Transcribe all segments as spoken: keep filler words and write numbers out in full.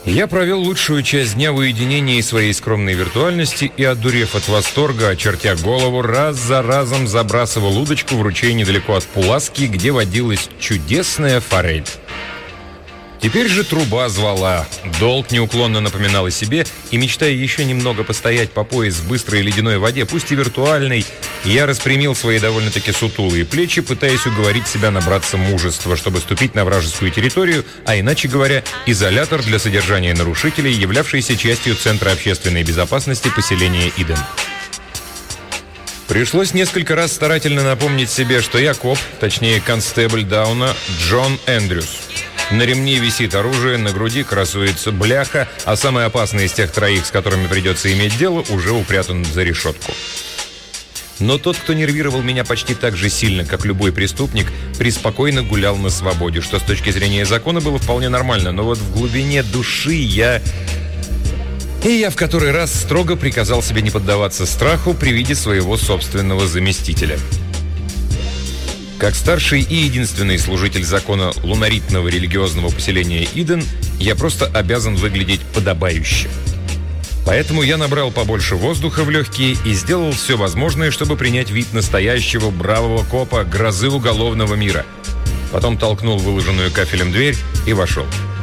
Я провел лучшую часть дня в уединении своей скромной виртуальности и, одурев от восторга, очертя голову, раз за разом забрасывал удочку в ручей недалеко от Пуласки, где водилась чудесная форель. Теперь же труба звала, долг неуклонно напоминал о себе, и, мечтая еще немного постоять по пояс в быстрой ледяной воде, пусть и виртуальной, я распрямил свои довольно-таки сутулые плечи, пытаясь уговорить себя набраться мужества, чтобы ступить на вражескую территорию, а иначе говоря, изолятор для содержания нарушителей, являвшийся частью Центра общественной безопасности поселения Иден. Пришлось несколько раз старательно напомнить себе, что я коп, точнее констебль Дауна Джон Эндрюс. На ремне висит оружие, на груди красуется бляха, а самый опасный из тех троих, с которыми придется иметь дело, уже упрятан за решетку. Но тот, кто нервировал меня почти так же сильно, как любой преступник, преспокойно гулял на свободе, что с точки зрения закона было вполне нормально, но вот в глубине души я... И я в который раз строго приказал себе не поддаваться страху при виде своего собственного заместителя. Как старший и единственный служитель закона лунаритного религиозного поселения Иден, я просто обязан выглядеть подобающе. Поэтому я набрал побольше воздуха в легкие и сделал все возможное, чтобы принять вид настоящего бравого копа, грозы уголовного мира. Потом толкнул выложенную кафелем дверь и вошел.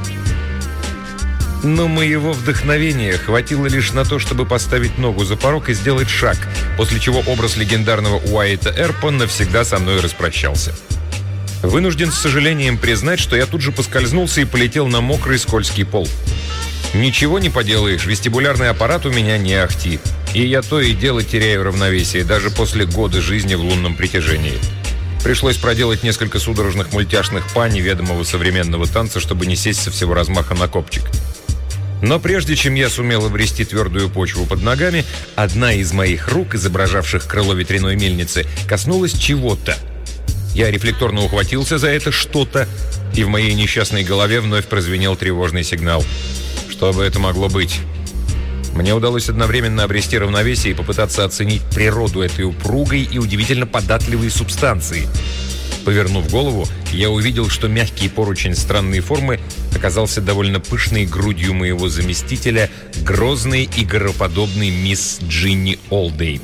Но моего вдохновения хватило лишь на то, чтобы поставить ногу за порог и сделать шаг, после чего образ легендарного Уайта Эрпа навсегда со мной распрощался. Вынужден с сожалением признать, что я тут же поскользнулся и полетел на мокрый скользкий пол. Ничего не поделаешь, вестибулярный аппарат у меня не ахти, и я то и дело теряю равновесие, даже после года жизни в лунном притяжении. Пришлось проделать несколько судорожных мультяшных па неведомого современного танца, чтобы не сесть со всего размаха на копчик. Но прежде чем я сумел обрести твердую почву под ногами, одна из моих рук, изображавших крыло ветряной мельницы, коснулась чего-то. Я рефлекторно ухватился за это что-то, и в моей несчастной голове вновь прозвенел тревожный сигнал. Что бы это могло быть? Мне удалось одновременно обрести равновесие и попытаться оценить природу этой упругой и удивительно податливой субстанции. Повернув голову, я увидел, что мягкий поручень странной формы оказался довольно пышной грудью моего заместителя, грозной и гороподобной мисс Джинни Олдейп.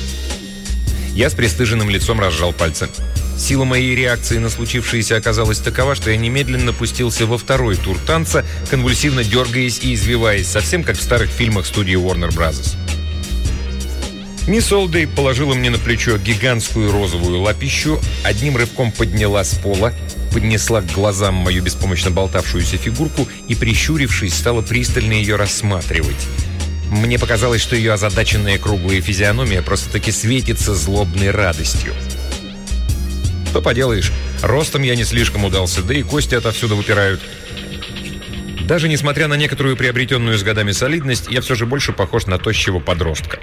Я с пристыженным лицом разжал пальцы. Сила моей реакции на случившееся оказалась такова, что я немедленно пустился во второй тур танца, конвульсивно дергаясь и извиваясь, совсем как в старых фильмах студии Warner Bros. Мисс Олдейп положила мне на плечо гигантскую розовую лапищу, одним рывком подняла с пола, поднесла к глазам мою беспомощно болтавшуюся фигурку и, прищурившись, стала пристально ее рассматривать. Мне показалось, что ее озадаченная круглая физиономия просто-таки светится злобной радостью. Что поделаешь, ростом я не слишком удался, да и кости отовсюду выпирают. Даже несмотря на некоторую приобретенную с годами солидность, я все же больше похож на тощего подростка.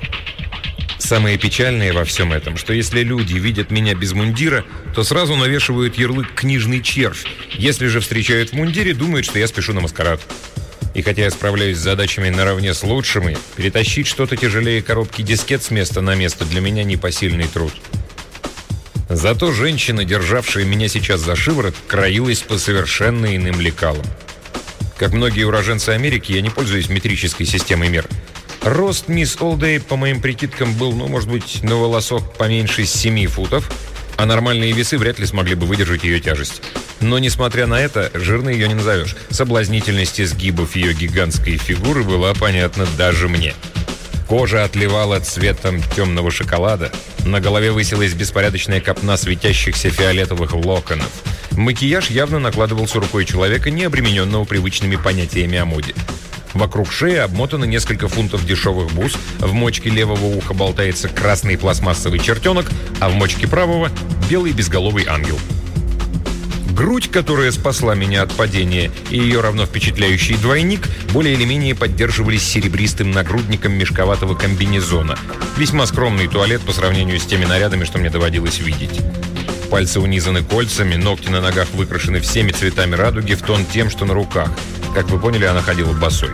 Самое печальное во всем этом, что если люди видят меня без мундира, то сразу навешивают ярлык «книжный червь». Если же встречают в мундире, думают, что я спешу на маскарад. И хотя я справляюсь с задачами наравне с лучшими, перетащить что-то тяжелее коробки дискет с места на место для меня непосильный труд. Зато женщина, державшая меня сейчас за шиворот, краилась по совершенно иным лекалам. Как многие уроженцы Америки, я не пользуюсь метрической системой мер. Рост мисс Олдейп, по моим прикидкам, был, ну, может быть, на волосок поменьше семи футов, а нормальные весы вряд ли смогли бы выдержать ее тяжесть. Но, несмотря на это, жирной ее не назовешь. Соблазнительность изгибов ее гигантской фигуры была понятна даже мне. Кожа отливала цветом темного шоколада, на голове высилась беспорядочная копна светящихся фиолетовых локонов. Макияж явно накладывался рукой человека, не обремененного привычными понятиями о моде. Вокруг шеи обмотано несколько фунтов дешевых бус, в мочке левого уха болтается красный пластмассовый чертенок, а в мочке правого – белый безголовый ангел. Грудь, которая спасла меня от падения, и ее равно впечатляющий двойник, более или менее поддерживались серебристым нагрудником мешковатого комбинезона. Весьма скромный туалет по сравнению с теми нарядами, что мне доводилось видеть. Пальцы унизаны кольцами, ногти на ногах выкрашены всеми цветами радуги в тон тем, что на руках. Как вы поняли, она ходила босой.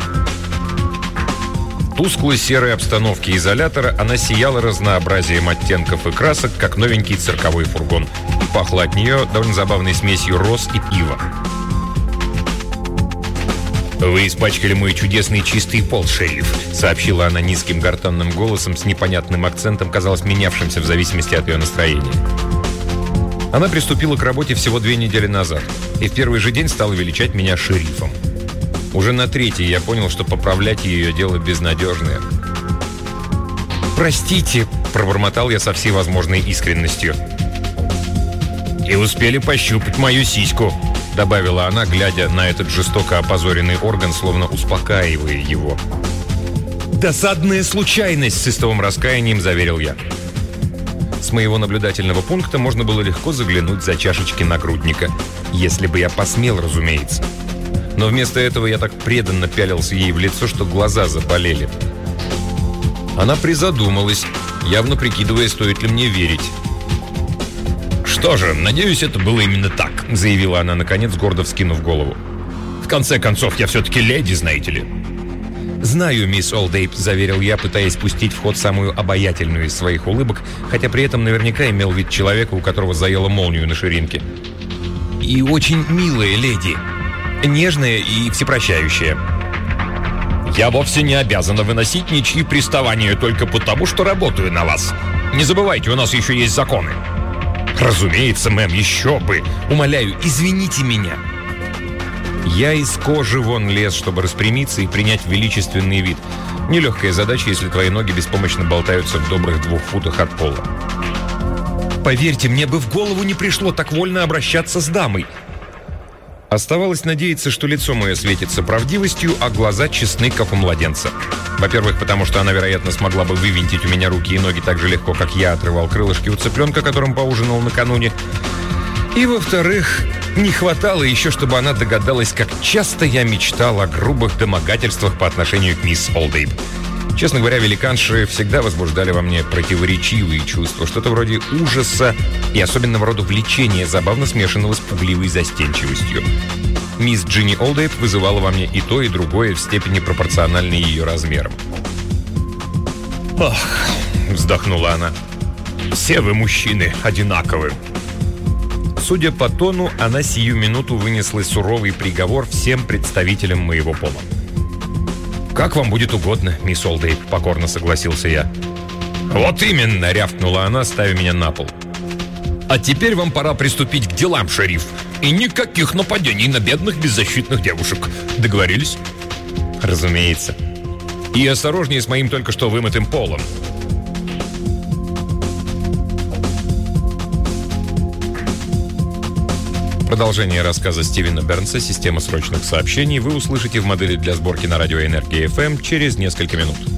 В тусклой серой обстановке изолятора она сияла разнообразием оттенков и красок, как новенький цирковой фургон. И пахла от нее довольно забавной смесью роз и пива. «Вы испачкали мой чудесный чистый пол, шериф», сообщила она низким гортанным голосом с непонятным акцентом, казалось, менявшимся в зависимости от ее настроения. Она приступила к работе всего две недели назад и в первый же день стала величать меня шерифом. Уже на третий я понял, что поправлять ее дело безнадежное. «Простите», – пробормотал я со всей возможной искренностью. «И успели пощупать мою сиську», – добавила она, глядя на этот жестоко опозоренный орган, словно успокаивая его. «Досадная случайность», – с истовым раскаянием заверил я. С моего наблюдательного пункта можно было легко заглянуть за чашечки нагрудника. Если бы я посмел, разумеется. Но вместо этого я так преданно пялился ей в лицо, что глаза заболели. Она призадумалась, явно прикидывая, стоит ли мне верить. «Что же, надеюсь, это было именно так», — заявила она, наконец, гордо вскинув голову. «В конце концов, я все-таки леди, знаете ли». «Знаю, мисс Олдейп», — заверил я, пытаясь пустить в ход самую обаятельную из своих улыбок, хотя при этом наверняка имел вид человека, у которого заело молнию на ширинке. «И очень милая леди. Нежная и всепрощающая». «Я вовсе не обязана выносить ничьи приставания только потому, что работаю на вас. Не забывайте, у нас еще есть законы». «Разумеется, мэм, еще бы. Умоляю, извините меня». Я из кожи вон лез, чтобы распрямиться и принять величественный вид. Нелегкая задача, если твои ноги беспомощно болтаются в добрых двух футах от пола. Поверьте, мне бы в голову не пришло так вольно обращаться с дамой. Оставалось надеяться, что лицо мое светится правдивостью, а глаза честны, как у младенца. Во-первых, потому что она, вероятно, смогла бы вывинтить у меня руки и ноги так же легко, как я отрывал крылышки у цыпленка, которым поужинал накануне. И, во-вторых, не хватало еще, чтобы она догадалась, как часто я мечтал о грубых домогательствах по отношению к мисс Олдейп. Честно говоря, великанши всегда возбуждали во мне противоречивые чувства, что-то вроде ужаса и особенного рода влечения, забавно смешанного с пугливой застенчивостью. Мисс Джинни Олдейп вызывала во мне и то, и другое в степени пропорциональной ее размерам. «Ох», — вздохнула она, — «все вы, мужчины, одинаковы». Судя по тону, она сию минуту вынесла суровый приговор всем представителям моего пола. «Как вам будет угодно, мисс Олдейп», — покорно согласился я. «Вот именно», — рявкнула она, ставя меня на пол. «А теперь вам пора приступить к делам, шериф. И никаких нападений на бедных беззащитных девушек. Договорились?» «Разумеется. И осторожнее с моим только что вымытым полом». Продолжение рассказа Стивена Бернса «Система срочных сообщений» вы услышите в модели для сборки на радио Энергия эф эм через несколько минут.